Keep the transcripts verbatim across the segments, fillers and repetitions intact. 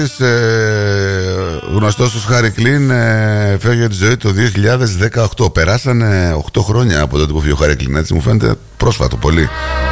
Ε, γνωστός ως Χάρη Κλίν ε, φεύγει τη ζωή το δύο χιλιάδες δεκαοκτώ. Περάσανε οκτώ χρόνια από τότε που φύγει ο Χάρη Κλίν. Έτσι μου φαίνεται πρόσφατο πολύ.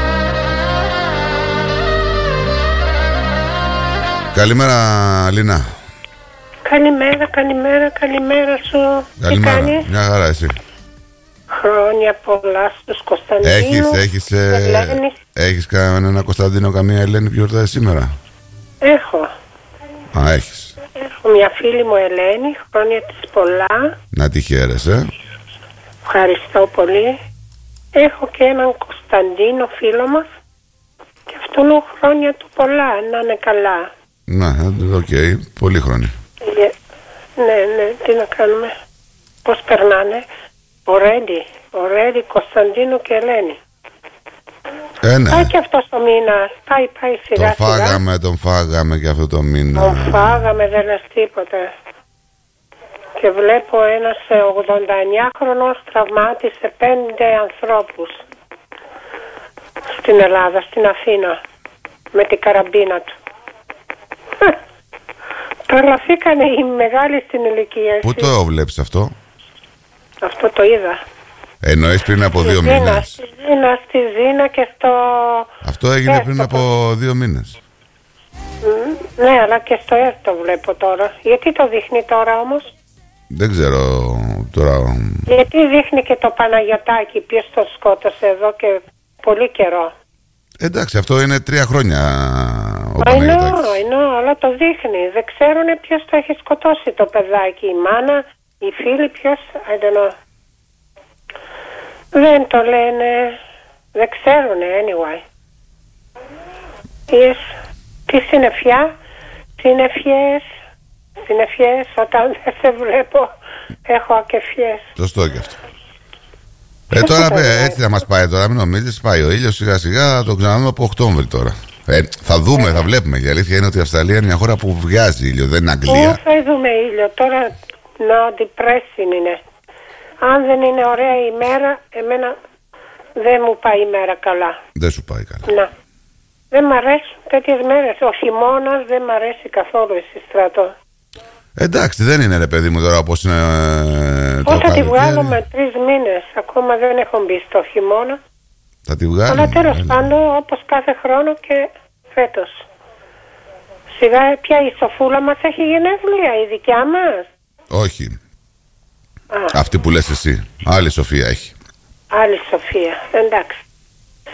Καλημέρα Λίνα. Καλημέρα, καλημέρα, καλημέρα σου. Καλημέρα, τι κάνεις? Μια χαρά εσύ. Χρόνια πολλά στους Κωνσταντίνους. Έχεις, έχεις, ε, έχεις κανένα Κωνσταντίνο, καμία Ελένη που γιορτάζει σήμερα? Έχω. Α, έχεις. Έχω μια φίλη μου Ελένη, χρόνια της πολλά. Να τη χαίρεσαι. Ευχαριστώ πολύ. Έχω και έναν Κωνσταντίνο φίλο μας και αυτόν χρόνια του πολλά, να είναι καλά. Να, οκ, okay. Πολύ χρόνια. Yeah. Ναι, ναι, τι να κάνουμε. Πώς περνάνε. Already, already Κωνσταντίνο και Ελένη. Ε, ναι. Πάει και αυτός ο μήνας. Πάει, πάει σιγά τον σιγά. φάγαμε, τον φάγαμε και αυτό το μήνα. Τον φάγαμε, δεν λες τίποτα. Και βλέπω ένας ογδονταεννιάχρονος τραυμάτισε πέντε ανθρώπους στην Ελλάδα, στην Αθήνα, με την καραμπίνα του. Τρελαθήκανε οι μεγάλοι στην ηλικία. Πού το βλέπεις αυτό? Αυτό το είδα. Εννοείς πριν από δύο Ζήνα, μήνες? Στη Ζήνα, στη Ζήνα και στο... Αυτό έγινε Έρτο πριν από το... δύο μήνες. Mm, ναι, αλλά και στο Έρτο βλέπω τώρα. Γιατί το δείχνει τώρα όμως? Δεν ξέρω τώρα. Γιατί δείχνει και το Παναγιωτάκι, ποιος το σκότωσε εδώ και πολύ καιρό. Εντάξει, αυτό είναι τρία χρόνια ο I Παναγιωτάκης. know, I know, αλλά το δείχνει. Δεν ξέρουν ποιος το έχει σκοτώσει το παιδάκι. Η μάνα, οι φίλοι, ποιος, I don't know. Δεν το λένε, δεν ξέρουν anyway. Yes. Τι συννεφιά, συννεφιές, συννεφιές, όταν δεν σε βλέπω έχω ακεφιές. Σωστό και αυτό. Ε, τώρα πέ, έτσι θα μας πάει τώρα, μην νομίζεις, πάει ο ήλιος σιγά σιγά, θα τον ξαναδούμε από Οκτώβρη τώρα. Ε, θα δούμε, θα βλέπουμε. Η αλήθεια είναι ότι η Αυστραλία είναι μια χώρα που βγάζει ήλιο, δεν είναι Αγγλία. Πού θα δούμε ήλιο, τώρα να depressing είναι. Αν δεν είναι ωραία η μέρα, εμένα δεν μου πάει η μέρα καλά. Δεν σου πάει καλά. Να. Δεν μ' αρέσουν τέτοιες μέρες. Ο χειμώνας δεν μ' αρέσει καθόλου εσύ Στράτο. Εντάξει, δεν είναι ρε παιδί μου τώρα όπως είναι ε, το Πώς θα τη καλοκαίρι. βγάλουμε τρεις μήνες. Ακόμα δεν έχω μπει στο χειμώνα. Θα τη βγάλουμε. Αλλά τέλος πάντων όπως κάθε χρόνο και φέτος. Σιγά πια η Σοφούλα μας έχει γενέθλια, η δικιά μας. Όχι. Α. Αυτή που λες εσύ. Άλλη Σοφία έχει. Άλλη Σοφία. Εντάξει.